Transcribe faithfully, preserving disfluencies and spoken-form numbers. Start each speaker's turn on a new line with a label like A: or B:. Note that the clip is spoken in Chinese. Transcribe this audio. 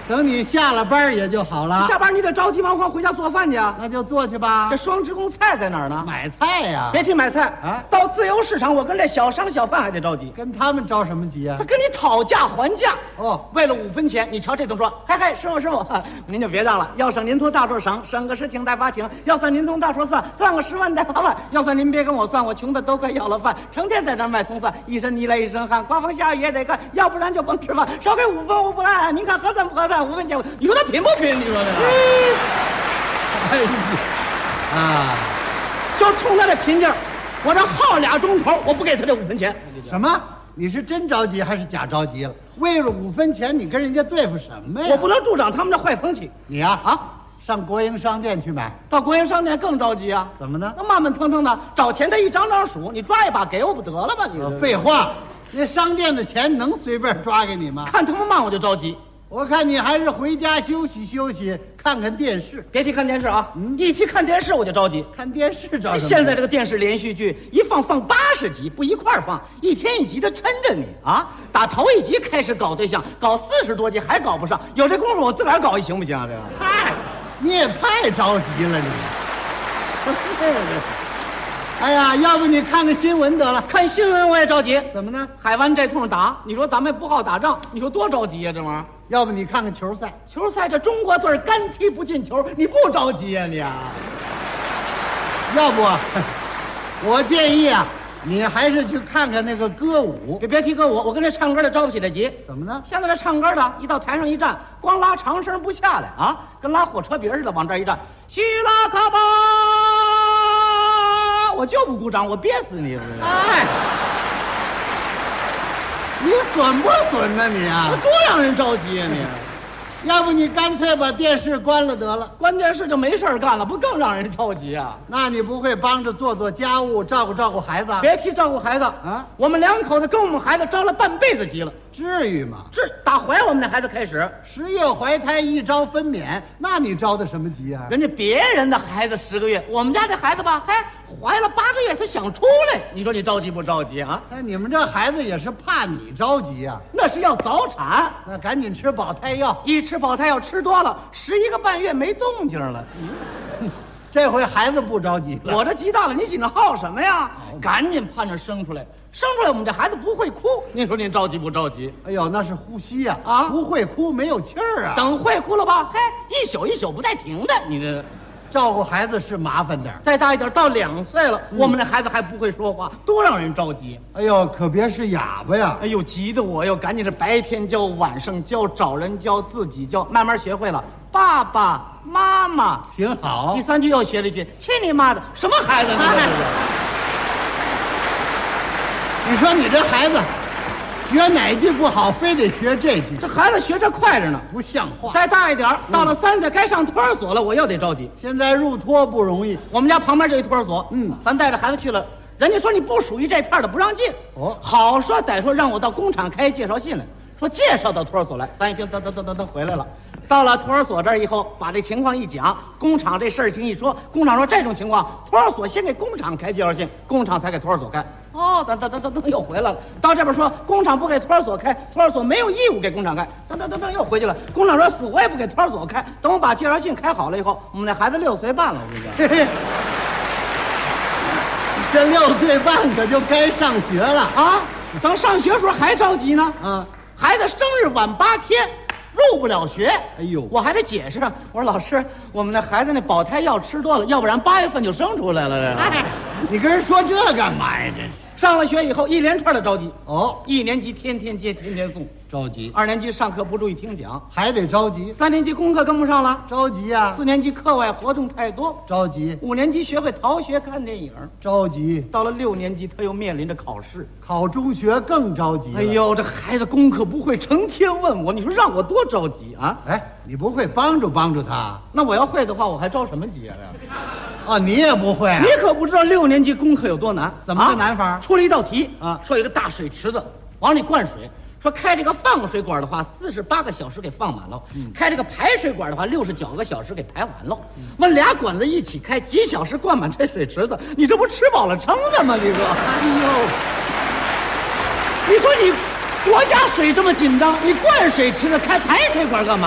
A: 等你下了班也就好了。
B: 下班你得着急忙慌回家做饭去啊。
A: 那就做去吧。
B: 这双职工菜在哪儿呢？
A: 买菜呀！
B: 别提买菜
A: 啊，
B: 到自由市场，我跟这小商小贩还得着急。
A: 跟他们着什么急啊
B: 他？跟你讨价还价
A: 哦，
B: 为了五分钱，你瞧这通说，嘿嘿，师傅师傅，您就别让了，要省您从大处省，省个十请带八请；要算您从大处算，算个十万带八万；要算您别跟我算，我穷的都快要了饭，成天在这卖葱蒜，一身泥来一身汗，刮风下雨也得干，要不然就甭吃饭，少给五分我不干。您看合算不合算？五分钱，你说他贫不贫？你说这个，
A: 哎呀，啊，
B: 就冲他这贫劲儿，我这耗俩钟头，我不给他这五分钱。
A: 什么？你是真着急还是假着急了？为了五分钱，你跟人家对付什么呀？
B: 我不能助长他们这坏风气。
A: 你呀
B: 啊，
A: 上国营商店去买，
B: 到国营商店更着急啊！
A: 怎么呢？
B: 那慢慢腾腾的找钱，他一张张数，你抓一把给我不得了吗？你、
A: 呃废话，那商店的钱能随便抓给你吗？
B: 看他们慢我就着急。
A: 我看你还是回家休息休息，看看电视。
B: 别提看电视啊，
A: 嗯
B: 一提看电视我就着急。
A: 看电视着什么？
B: 现在这个电视连续剧一放放八十集，不一块儿放，一天一集的抻着你啊！打头一集开始搞对象，搞四十多集还搞不上，有这功夫我自个儿搞一行不行啊？这个
A: 嗨，你也太着急了你。哎呀，要不你看看新闻得了。
B: 看新闻我也着急。
A: 怎么呢？
B: 海湾这通打，你说咱们也不好打仗，你说多着急呀、这玩意儿。
A: 要不你看看球赛。
B: 球赛这中国队干踢不进球，你不着急呀、你啊？
A: 要不，我建议啊，你还是去看看那个歌舞。
B: 别别提歌舞，我跟这唱歌的着不起来急。
A: 怎么呢？
B: 现在这唱歌的，一到台上一站，光拉长声不下来啊，跟拉火车鼻似的，往这儿一站，希拉卡巴，我就不鼓掌，我憋死你！
A: 哎，你损不损呢你啊
B: 我？多让人着急呀、你！
A: 要不你干脆把电视关了得了。
B: 关键是就没事儿干了，不更让人着急啊？
A: 那你不会帮着做做家务，照顾照顾孩子？
B: 别提照顾孩子
A: 啊，
B: 我们两口子跟我们孩子着了半辈子急了。
A: 至于吗？
B: 是打怀我们那孩子开始，
A: 十月怀胎，一朝分娩，那你着的什么急啊？
B: 人家别人的孩子十个月，我们家这孩子吧，嘿，怀了八个月，他想出来，你说你着急不着急啊？
A: 哎，你们这孩子也是怕你着急啊。
B: 那是要早产，
A: 那赶紧吃保胎药。
B: 一吃保胎药吃多了，十一个半月没动静了。
A: 这回孩子不着急了。
B: 我这急大了，你紧着耗什么呀？赶紧盼着生出来，生出来我们这孩子不会哭，你说您着急不着急？
A: 哎呦，那是呼吸呀、
B: 啊
A: 不会哭，没有气儿啊。
B: 等会哭了吧？嘿，一宿一宿不带停的，你这。
A: 照顾孩子是麻烦点儿。
B: 再大一点，到两岁了，我们这孩子还不会说话，多让人着急。
A: 哎呦，可别是哑巴呀！
B: 哎呦，急得我哟，赶紧是白天教，晚上教，找人教，自己教，慢慢学会了。爸爸妈妈，
A: 挺好
B: 第。三句又学了一句：“去你妈的！”什么孩子？你这是？
A: 你说你这孩子，学哪句不好，非得学这句，
B: 这孩子学这快着呢。
A: 不像话。
B: 再大一点，到了三岁该上托儿所了，我又得着急。
A: 现在入托不容易。
B: 我们家旁边这一托儿所，
A: 嗯
B: 咱带着孩子去了，人家说你不属于这片的，不让进。
A: 哦
B: 好说歹说，让我到工厂开介绍信来，说介绍到托儿所来。咱一听，等等等等等，回来了。到了托儿所这儿以后，把这情况一讲，工厂这事儿情一说，工厂说这种情况，托儿所先给工厂开介绍信，工厂才给托儿所开。哦，等等等等等，又回来了。到这边说工厂不给托儿所开，托儿所没有义务给工厂开。等等等等，又回去了。工厂说死活也不给托儿所开。等我把介绍信开好了以后，我们那孩子六岁半了，我跟你讲。
A: 嘿嘿，这六岁半可就该上学了啊！
B: 啊，等上学时候还着急呢。
A: 嗯，
B: 孩子生日晚八天，入不了学。
A: 哎呦
B: 我还得解释，我说老师，我们那孩子那保胎药吃多了，要不然八月份就生出来了。这
A: 哎，你跟人说这干嘛呀？这是
B: 上了学以后，一连串的着急。
A: 哦，
B: 一年级天天接，天天送；
A: 着急，
B: 二年级上课不注意听讲；
A: 还得着急，
B: 三年级功课跟不上了；
A: 着急呀、
B: 四年级课外活动太多；
A: 着急，
B: 五年级学会逃学看电影；
A: 着急，
B: 到了六年级，他又面临着考试。
A: 考中学更着急了。
B: 哎，呦，这孩子功课不会，成天问我，你说让我多着急啊？
A: 哎，你不会帮助帮助他？
B: 那我要会的话，我还着什么急啊？
A: 哦，你也不会、啊
B: 你？可不知道六年级功课有多难。
A: 怎么个难法
B: 啊出了一道题
A: 啊
B: 说有一个大水池子，往里灌水。说开这个放水管的话，四十八个小时给放满了；
A: 嗯
B: 开这个排水管的话，六十九个小时给排完了。问俩管子一起开，几小时灌满这水池子？你这不吃饱了撑的吗？你说，
A: 哎呦，
B: 你说你国家水这么紧张，你灌水池子开排水管干嘛？